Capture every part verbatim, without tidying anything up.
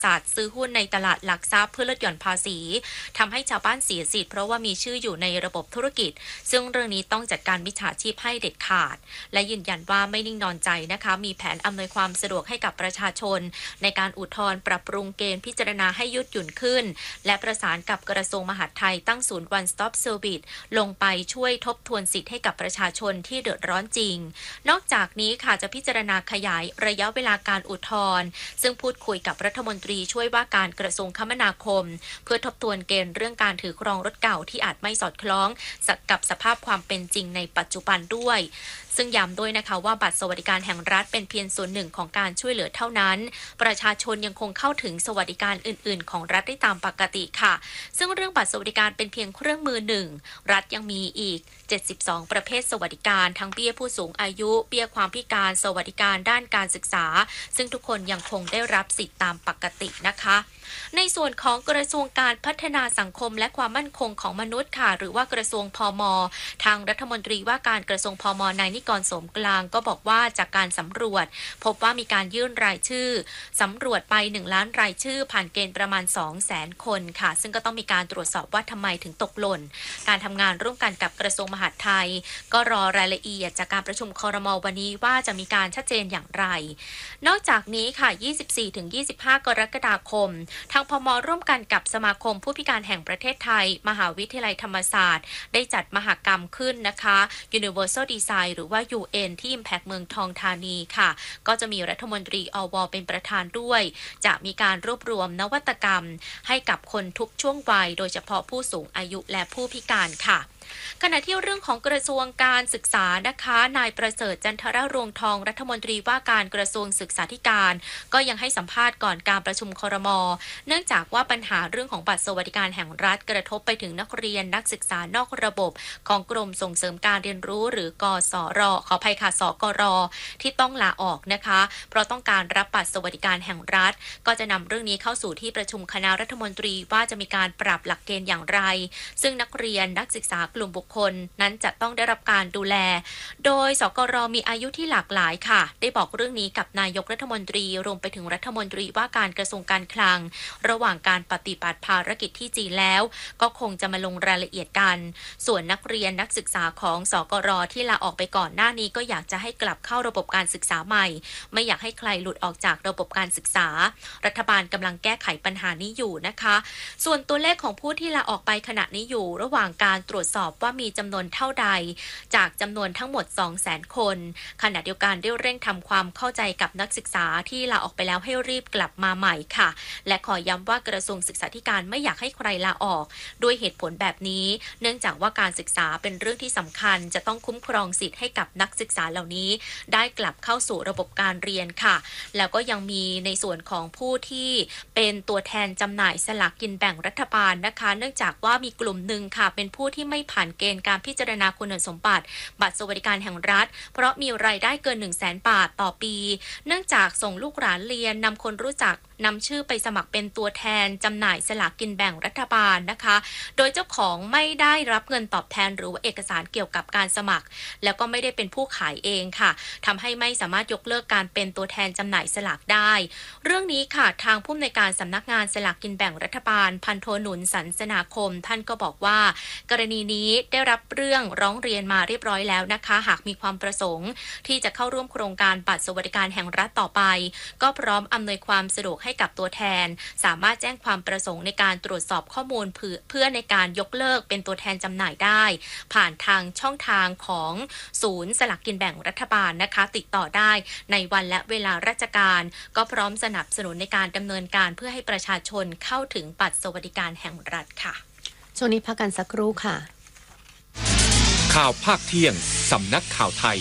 จัดซื้อหุ้นในตลาดหลักทรัพย์เพื่อลดหย่อนภาษีทำให้ชาวบ้านเสียสิทธิ์เพราะว่ามีชื่ออยู่ในระบบธุรกิจซึ่งเรื่องนี้ต้องจัดการมิจฉาชีพให้เด็ดขาดและยืนยันว่าไม่นิ่งนอนใจนะคะมีแผนอำนวยความสะดวกให้กับประชาชนในการอุทธรณ์ปรับปรุงเกณฑ์พิจารณาให้ยืดหยุ่นขึ้นและประสานกับกระทรวงมหาดไทยตั้งศูนย์ One Stop Service ลงไปช่วยทบทวนสิทธิ์ให้กับประชาชนที่เดือดร้อนจริงนอกจากนี้ค่ะจะพิจารณาขยายระยะเวลาการอุทธรณ์ซึ่งพูดคุยกับรัฐมนตรีช่วยว่าการกระทรวงคมนาคมเพื่อทบทวนเกณฑ์เรื่องการถือครองรถเก่าที่อาจไม่สอดคล้องกับสภาพความเป็นจริงในปัจจุบันด้วยซึ่งย้ำด้วยนะคะว่าบัตรสวัสดิการแห่งรัฐเป็นเพียงส่วนหนึ่งของการช่วยเหลือเท่านั้นประชาชนยังคงเข้าถึงสวัสดิการอื่นๆของรัฐได้ตามปกติค่ะซึ่งเรื่องบัตรสวัสดิการเป็นเพียงเครื่องมือหนึ่งรัฐยังมีอีกเจ็ดสิบสองประเภทสวัสดิการทั้งเบี้ยผู้สูงอายุเบี้ยความพิการสวัสดิการด้านการศึกษาซึ่งทุกคนยังคงได้รับสิทธิตามปกตินะคะในส่วนของกระทรวงการพัฒนาสังคมและความมั่นคงของมนุษย์ค่ะหรือว่ากระทรวงพม.ทางรัฐมนตรีว่าการกระทรวงพม.นายนิกรโสมกลางก็บอกว่าจากการสำรวจพบว่ามีการยื่นรายชื่อสำรวจไปหนึ่งล้านรายชื่อผ่านเกณฑ์ประมาณ สองแสน คนค่ะซึ่งก็ต้องมีการตรวจสอบว่าทำไมถึงตกหล่นการทำงานร่วมกันกับกระทรวงมหาดไทยก็รอรายละเอียดจากการประชุมครม.วันนี้ว่าจะมีการชัดเจนอย่างไรนอกจากนี้ค่ะ ยี่สิบสี่ถึงยี่สิบห้า กรกฎาคมทางพม.ร่วมกันกับสมาคมผู้พิการแห่งประเทศไทยมหาวิทยาลัยธรรมศาสตร์ได้จัดมหกรรมขึ้นนะคะ Universal Design หรือว่า ยู เอ็น ที่ Impact เมืองทองธานีค่ะก็จะมีรัฐมนตรีอวเป็นประธานด้วยจะมีการรวบรวมนวัตกรรมให้กับคนทุกช่วงวัยโดยเฉพาะผู้สูงอายุและผู้พิการค่ะขณะที่เรื่องของกระทรวงการศึกษานะคะนายประเสริฐจันทรรวงทองรัฐมนตรีว่าการกระทรวงศึกษาธิการก็ยังให้สัมภาษณ์ก่อนการประชุมครม.เนื่องจากว่าปัญหาเรื่องของบัตรสวัสดิการแห่งรัฐกระทบไปถึงนักเรียนนักศึกษานอกระบบของกรมส่งเสริมการเรียนรู้หรือกสรขออภัยค่ะสกรที่ต้องลาออกนะคะเพราะต้องการรับบัตรสวัสดิการแห่งรัฐก็จะนำเรื่องนี้เข้าสู่ที่ประชุมคณะรัฐมนตรีว่าจะมีการปรับหลักเกณฑ์อย่างไรซึ่งนักเรียนนักศึกษากลุ่มบุคคลนั้นจะต้องได้รับการดูแลโดยสกรมีอายุที่หลากหลายค่ะได้บอกเรื่องนี้กับนายกรัฐมนตรีรวมไปถึงรัฐมนตรีว่าการกระทรวงการคลังระหว่างการปฏิบัติภารกิจที่จีนแล้วก็คงจะมาลงรายละเอียดกันส่วนนักเรียนนักศึกษาของสกรที่ลาออกไปก่อนหน้านี้ก็อยากจะให้กลับเข้าระบบการศึกษาใหม่ไม่อยากให้ใครหลุดออกจากระบบการศึกษารัฐบาลกำลังแก้ไขปัญหานี้อยู่นะคะส่วนตัวเลขของผู้ที่ลาออกไปขณะนี้อยู่ระหว่างการตรวจสอบว่ามีจำนวนเท่าใดจากจำนวนทั้งหมด สองแสน คนขณะเดียวกันได้เร่งทำความเข้าใจกับนักศึกษาที่ลาออกไปแล้วให้รีบกลับมาใหม่ค่ะและขอย้ำว่ากระทรวงศึกษาธิการไม่อยากให้ใครลาออกด้วยเหตุผลแบบนี้เนื่องจากว่าการศึกษาเป็นเรื่องที่สำคัญจะต้องคุ้มครองสิทธิ์ให้กับนักศึกษาเหล่านี้ได้กลับเข้าสู่ระบบการเรียนค่ะแล้วก็ยังมีในส่วนของผู้ที่เป็นตัวแทนจำหน่ายสลากกินแบ่งรัฐบาลนะคะเนื่องจากว่ามีกลุ่มหนึ่งค่ะเป็นผู้ที่ไม่ผ่านเกณฑ์การพิจารณาคุณสมบัติบัตรสวัสดิการแห่งรัฐเพราะมีรายได้เกิน หนึ่งแสน บาทต่อปีเนื่องจากส่งลูกหลานเรียนนำคนรู้จักนำชื่อไปสมัครเป็นตัวแทนจำหน่ายสลากกินแบ่งรัฐบาลนะคะโดยเจ้าของไม่ได้รับเงินตอบแทนหรือว่าเอกสารเกี่ยวกับการสมัครแล้วก็ไม่ได้เป็นผู้ขายเองค่ะทำให้ไม่สามารถยกเลิกการเป็นตัวแทนจำหน่ายสลากได้เรื่องนี้ค่ะทางผู้อำนวยการสำนักงานสลากกินแบ่งรัฐบาลพันโทหนุนสันสนาคมท่านก็บอกว่ากรณีนี้ได้รับเรื่องร้องเรียนมาเรียบร้อยแล้วนะคะหากมีความประสงค์ที่จะเข้าร่วมโครงการบัตรสวัสดิการแห่งรัฐต่อไปก็พร้อมอำนวยความสะดวกให้กับตัวแทนสามารถแจ้งความประสงค์ในการตรวจสอบข้อมูลเพื่อในการยกเลิกเป็นตัวแทนจำหน่ายได้ผ่านทางช่องทางของศูนย์สลากกินแบ่งรัฐบาลนะคะติดต่อได้ในวันและเวลาราชการก็พร้อมสนับสนุนในการดำเนินการเพื่อให้ประชาชนเข้าถึงบัตรสวัสดิการแห่งรัฐค่ะช่วงนี้พักกันสักครู่ค่ะข่าวภาคเที่ยงสำนักข่าวไทย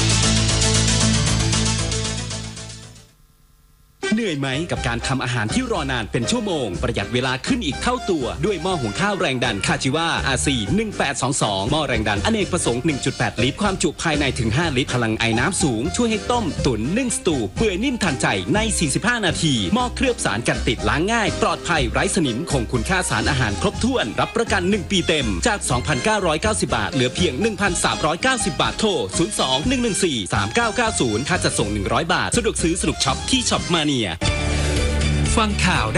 เหนื่อยไหมกับการทำอาหารที่รอนานเป็นชั่วโมงประหยัดเวลาขึ้นอีกเท่าตัวด้วยหม้อหุงข้าวแรงดันคาจิวา อาร์ ซี หนึ่งแปดสองสองหม้อแรงดันอเนกประสงค์ หนึ่งจุดแปด ลิตรความจุภายในถึงห้าลิตรพลังไอน้ำสูงช่วยให้ต้มตุ๋นนึ่งสตูเปื่อยนิ่มทันใจในสี่สิบห้านาทีหม้อเคลือบสารกันติดล้างง่ายปลอดภัยไร้สนิมคงคุณค่าสารอาหารครบถ้วนรับประกันหนึ่งปีเต็มจาก สองพันเก้าร้อยเก้าสิบ บาทเหลือเพียง หนึ่งพันสามร้อยเก้าสิบ บาทโทรศูนย์ สอง หนึ่ง หนึ่ง สี่ สาม เก้า เก้า ศูนย์ค่าจัดส่งหนึ่งร้อยบาทสะดวกซื้อสนุกช็อปที่ช็อปมาเนียฟังข่าว